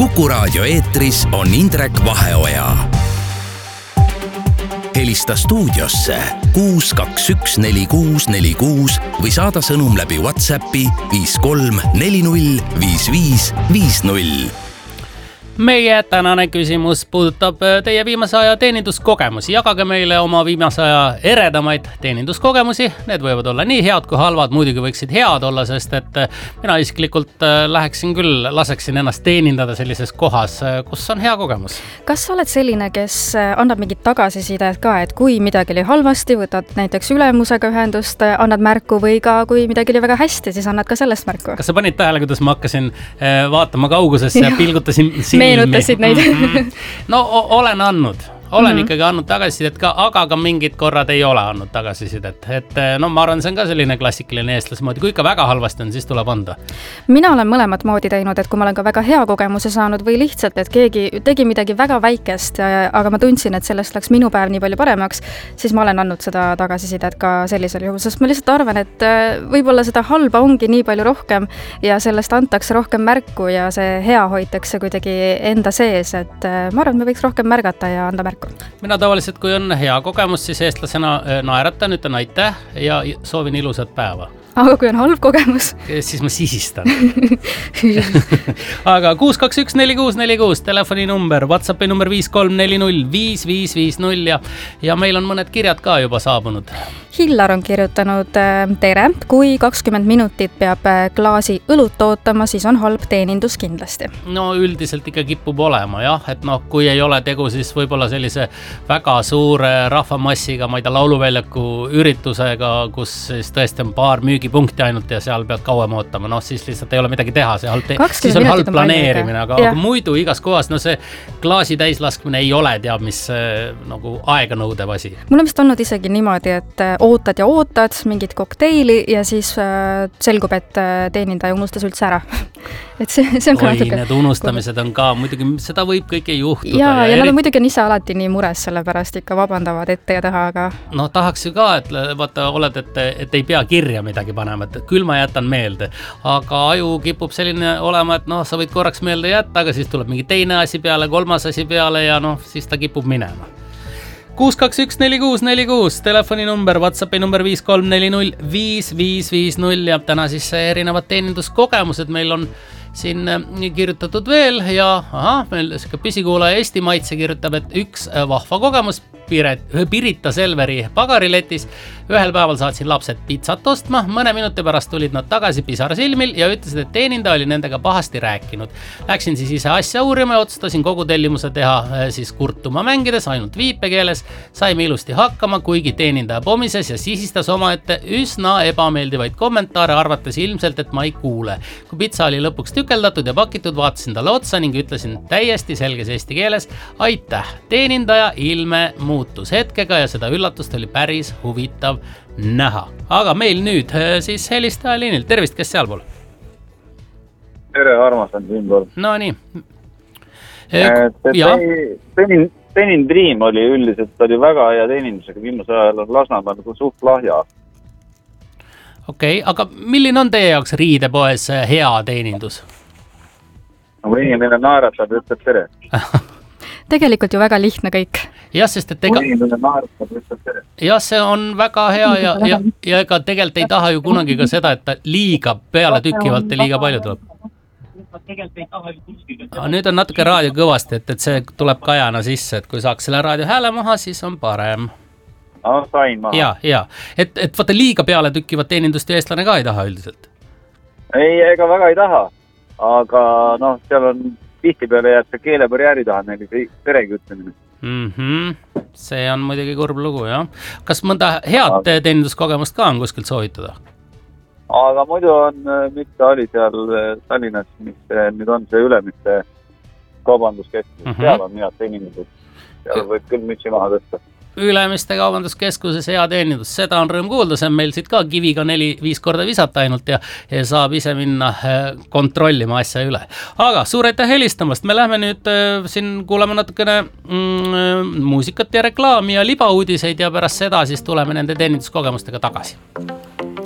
Kuku Raadio eetris on Indrek Vaheoja. Helista stuudiosse 6214646 või saada sõnum läbi WhatsAppi 53405550. Meie tänane küsimus puudutab teie viimase aja teeninduskogemusi. Jagage meile oma viimase aja eredamaid teeninduskogemusi. Need võivad olla nii head kui halvad, muidugi võiksid head olla, sest et mina isiklikult läheksin küll, laseksin ennast teenindada sellises kohas, kus on hea kogemus. Kas sa oled selline, kes annab mingit tagasisidet ka, et kui midagi oli halvasti, võtad näiteks ülemusega ühendust, annad märku või ka kui midagi oli väga hästi, siis annad ka sellest märku? Kas sa panid tähele, kuidas ma hakkasin vaatama kaugusesse ja pilgutasin meenutasid neid? No olen andnud. Olen ikkagi andnud tagasisidet ka, aga ka mingid korrad ei ole andnud tagasisidet. Et no ma arvan, see on ka selline klassikaline eestlase moodi. Kui ikka väga halvasti on, siis tuleb anda. Mina olen mõlemat moodi teinud, et kui ma olen ka väga hea kogemuse saanud või lihtsalt, et keegi tegi midagi väga väikest, aga ma tundsin, et sellest läks minu päev nii palju paremaks, siis ma olen andnud seda tagasisidet ka sellisel juhul, sest ma lihtsalt arvan, et võib-olla seda halba ongi nii palju rohkem ja sellest antakse rohkem märku ja see hea hoitakse kuidagi enda sees, et ma arvan, me võiks rohkem märgata ja anda märku. Mina tavaliselt, kui on hea kogemus, siis eestlasena naeratan, ütlen aitäh ja soovin ilusat päeva. Aga kui on halb kogemus? Siis ma sisistan. Aga 6214646, telefoni number, WhatsAppi number 53405550 ja meil on mõned kirjad ka juba saabunud. Hillar on kirjutanud, tere, kui 20 minutit peab klaasi õlut ootama, siis on halb teenindus kindlasti. No üldiselt ikka kipub olema, jah, et kui ei ole tegu, siis võib-olla sellise väga suure rahvamassiga, ma ei tea, lauluväljaku üritusega, kus siis tõesti on paar müügipunkti ainult ja seal pead kauem ootama, siis lihtsalt ei ole midagi teha, siis on halb planeerimine, aga muidu igas kohas, see klaasi täislaskmine ei ole, teab mis nagu aega nõudev asi. Mul on vist olnud isegi niimoodi, et ootad ja ootad mingit kokteili ja siis selgub, et teenindaja unustas üldse ära. Et see on ka natuke... Need unustamised on ka, muidugi seda võib kõike juhtuda. Ja nad muidugi on ise alati nii mures, sellepärast ikka vabandavad ette ja taha, aga... No tahaks ju ka, et vaata, oled, et ei pea kirja midagi panema, et küll ma jätan meelde. Aga aju kipub selline olema, et sa võid korraks meelde jätta, aga siis tuleb mingi teine asi peale, kolmas asi peale ja siis ta kipub minema. 6214646, telefoni number, WhatsAppi number 53405550 ja täna siis erinevad teeninduskogemused meil on siin kirjutatud veel ja meil püsikuulaja Eesti Maitse kirjutab, et üks vahva kogemus Pirita Selveri pagariletis. Ühel päeval saatsin lapsed pizzat ostma, mõne minuti pärast tulid nad tagasi pisar silmil ja ütlesid, et teenindaja oli nendega pahasti rääkinud. Läksin siis ise asja uurima ja otsustasin kogu tellimuse teha siis kurtuma mängides, ainult viipekeeles. Saime ilusti hakkama, kuigi teenindaja pomises ja sisistas omaette üsna ebameeldivaid kommentaare, arvates ilmselt, et ma ei kuule. Kui pizza oli lõpuks tükeldatud ja pakitud, vaatasin talle otsa ning ütlesin täiesti selges eesti keeles aitäh. Teenindaja ilme muutus hetkega ja seda üllatust oli päris huvitav näha. Aga meil nüüd siis helistaja liinil. Tervist, kes sealpool? Tere, Armas on siinpool. No nii. Tenin Dream oli üldiselt oli väga hea teenindusega. Viimase ajal on Lasnamäel suht lahja. Okei, aga milline on teie jaoks riidepoes hea teenindus? Kui inimene naeratab, ütleb tere. Tegelikult ju väga lihtne kõik. Jah, sest et see on väga hea ja ega tegelikult ei taha ju kunagi ka seda, et ta liiga peale tükkivalt ja liiga palju tuleb. Nüüd on natuke raadio kõvasti, et see tuleb kajana sisse, et kui saaks selle raadio hääle maha, siis on parem. Sain maha. Ja. Et vaata liiga peale tükkivat teenindust ja eestlane ka ei taha üldiselt. Ei, ega väga ei taha, aga seal on tihtipeale jääb see keelebarjääri taha, neil teregi ütlemine. See on muidugi kurb lugu, jah. Kas mõnda head teeninduskogemust ka on kuskilt soovitada? Aga muidu on, mitte oli seal Tallinnas, mis nüüd on see Ülemiste kaubanduskeskus, seal on head teenindused. Seal võib küll mütsi maha tõsta. Ülemiste kaubanduskeskuses hea teenindus, seda on rõõm kuulda, see on meil siit ka kiviga 4-5 korda visata ainult ja saab ise minna kontrollima asja üle. Aga suur aitäh helistamast, me lähme nüüd siin kuulame natukene muusikat ja reklaami ja libauudiseid ja pärast seda siis tuleme nende teeninduskogemustega tagasi.